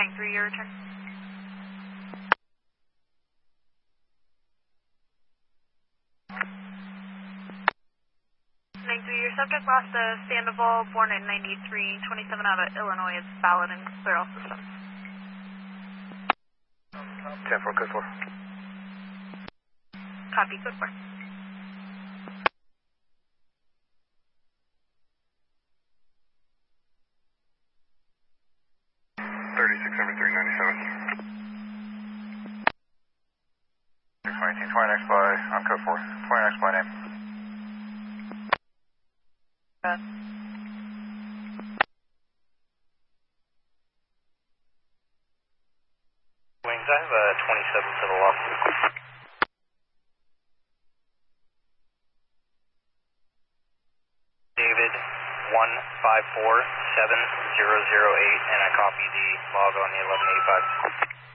9-3, your return. 9-3, your subject lost a Sandoval, born in 93, 27 out of Illinois, is valid and clear all systems. 10-4, code 4. Copy, code 4. Next by, on code 4. 20 next by name. Wings, I have a 27 for the loss. David 1547-008, and I copy the log on the 1185.